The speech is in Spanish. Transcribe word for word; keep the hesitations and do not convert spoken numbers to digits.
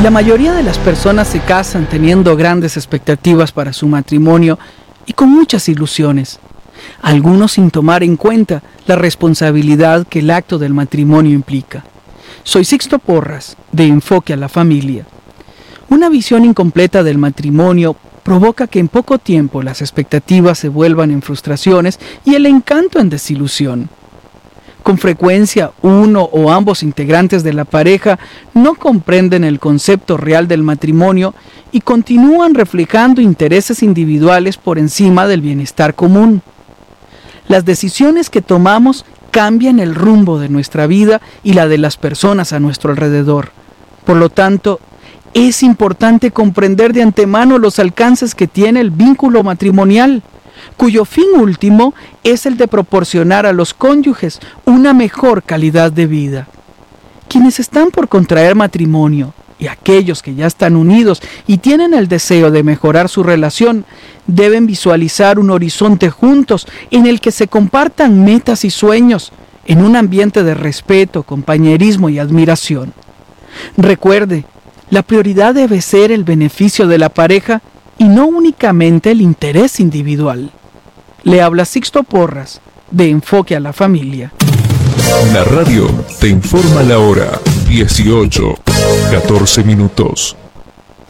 La mayoría de las personas se casan teniendo grandes expectativas para su matrimonio y con muchas ilusiones, algunos sin tomar en cuenta la responsabilidad que el acto del matrimonio implica. Soy Sixto Porras, de Enfoque a la Familia. Una visión incompleta del matrimonio provoca que en poco tiempo las expectativas se vuelvan en frustraciones y el encanto en desilusión. Con frecuencia, uno o ambos integrantes de la pareja no comprenden el concepto real del matrimonio y continúan reflejando intereses individuales por encima del bienestar común. Las decisiones que tomamos cambian el rumbo de nuestra vida y la de las personas a nuestro alrededor. Por lo tanto, es importante comprender de antemano los alcances que tiene el vínculo matrimonial, cuyo fin último es el de proporcionar a los cónyuges una mejor calidad de vida. Quienes están por contraer matrimonio y aquellos que ya están unidos y tienen el deseo de mejorar su relación, deben visualizar un horizonte juntos en el que se compartan metas y sueños en un ambiente de respeto, compañerismo y admiración. Recuerde, la prioridad debe ser el beneficio de la pareja y no únicamente el interés individual. Le habla Sixto Porras, de Enfoque a la Familia. La radio te informa la hora, dieciocho, catorce minutos.